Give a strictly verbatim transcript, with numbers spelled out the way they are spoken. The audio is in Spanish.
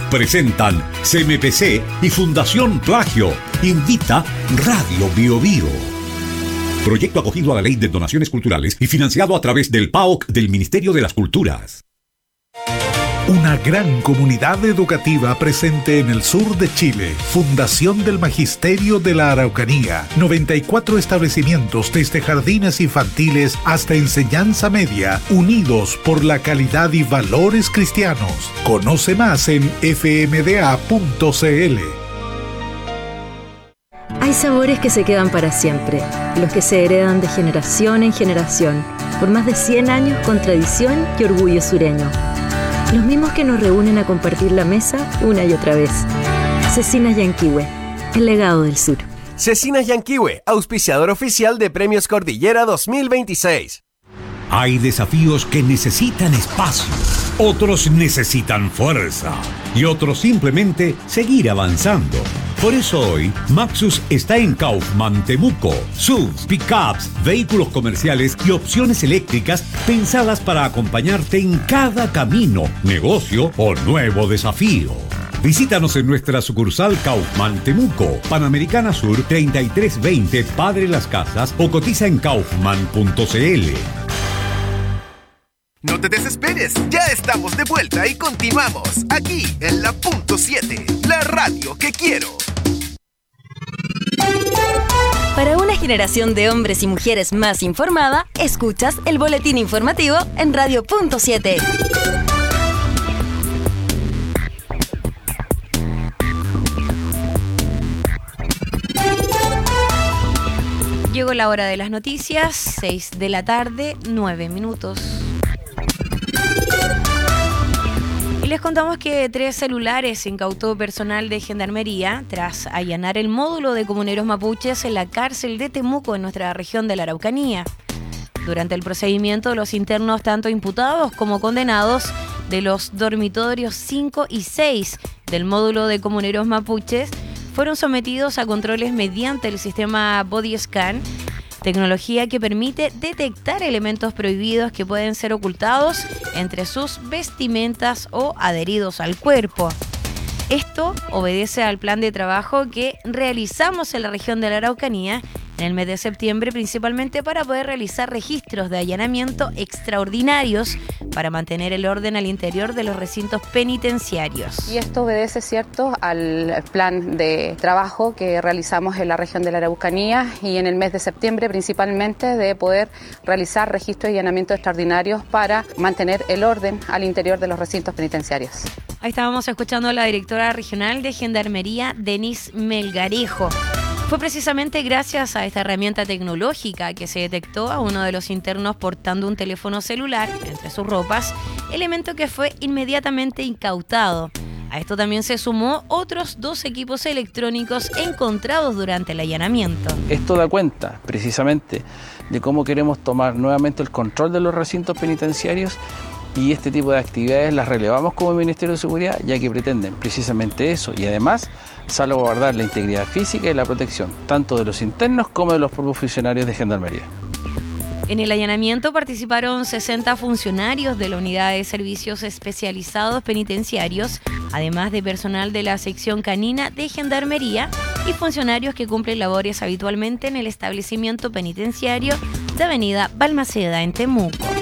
Presentan C M P C y Fundación Plagio. Invita Radio Bio Bio. Proyecto acogido a la Ley de Donaciones Culturales y financiado a través del P A O C del Ministerio de las Culturas. Una gran comunidad educativa presente en el sur de Chile. Fundación del Magisterio de la Araucanía. noventa y cuatro establecimientos desde jardines infantiles hasta enseñanza media, unidos por la calidad y valores cristianos. Conoce más en f m d a punto c l. Hay sabores que se quedan para siempre, los que se heredan de generación en generación, por más de cien años con tradición y orgullo sureño. Los mismos que nos reúnen a compartir la mesa una y otra vez. Cecinas Yanquihue, el legado del sur. Cecinas Yanquihue, auspiciador oficial de Premios Cordillera dos mil veintiséis. Hay desafíos que necesitan espacio, otros necesitan fuerza y otros simplemente seguir avanzando. Por eso hoy, Maxus está en Kaufman Temuco. S U Vs, pickups, vehículos comerciales y opciones eléctricas pensadas para acompañarte en cada camino, negocio o nuevo desafío. Visítanos en nuestra sucursal Kaufman Temuco, Panamericana Sur treinta y tres veinte Padre Las Casas o cotiza en kaufman punto c l. No te desesperes, ya estamos de vuelta y continuamos aquí en la punto siete, la radio que quiero. Para una generación de hombres y mujeres más informada, escuchas el boletín informativo en Radio Punto siete. Llegó la hora de las noticias, seis de la tarde, nueve minutos. Y les contamos que tres celulares incautó personal de Gendarmería tras allanar el módulo de comuneros mapuches en la cárcel de Temuco en nuestra región de la Araucanía. Durante el procedimiento, los internos, tanto imputados como condenados, de los dormitorios cinco y seis del módulo de comuneros mapuches fueron sometidos a controles mediante el sistema Body Scan, tecnología que permite detectar elementos prohibidos que pueden ser ocultados entre sus vestimentas o adheridos al cuerpo. Esto obedece al plan de trabajo que realizamos en la región de la Araucanía en el mes de septiembre, principalmente para poder realizar registros de allanamiento extraordinarios para mantener el orden al interior de los recintos penitenciarios. Y esto obedece, cierto, al plan de trabajo que realizamos en la región de la Araucanía y en el mes de septiembre principalmente de poder realizar registros y allanamientos extraordinarios para mantener el orden al interior de los recintos penitenciarios. Ahí estábamos escuchando a la directora regional de Gendarmería, Denise Melgarejo. Fue precisamente gracias a esta herramienta tecnológica que se detectó a uno de los internos portando un teléfono celular entre sus ropas, elemento que fue inmediatamente incautado. A esto también se sumó otros dos equipos electrónicos encontrados durante el allanamiento. Esto da cuenta precisamente de cómo queremos tomar nuevamente el control de los recintos penitenciarios, y este tipo de actividades las relevamos como Ministerio de Seguridad, ya que pretenden precisamente eso y además salvaguardar la integridad física y la protección tanto de los internos como de los propios funcionarios de Gendarmería. En el allanamiento participaron sesenta funcionarios de la Unidad de Servicios Especializados Penitenciarios, además de personal de la sección canina de Gendarmería y funcionarios que cumplen labores habitualmente en el establecimiento penitenciario de Avenida Balmaceda en Temuco.